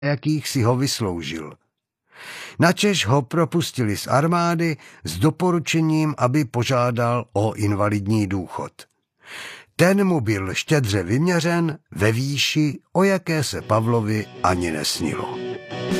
jakých si ho vysloužil. Načež ho propustili z armády s doporučením, aby požádal o invalidní důchod. Ten mu byl štědře vyměřen ve výši, o jaké se Pavlovi ani nesnilo.